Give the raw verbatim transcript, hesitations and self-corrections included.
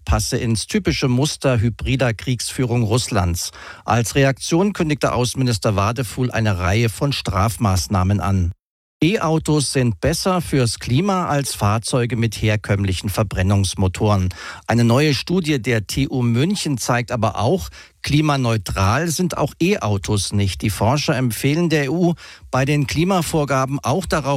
passe ins typische Muster hybrider Kriegsführung Russlands. Als Reaktion kündigte Außenminister Wadefuhl eine Reihe von Strafmaßnahmen an. E-Autos sind besser fürs Klima als Fahrzeuge mit herkömmlichen Verbrennungsmotoren. Eine neue Studie der T U München zeigt aber auch, klimaneutral sind auch E-Autos nicht. Die Forscher empfehlen der E U, bei den Klimavorgaben auch darauf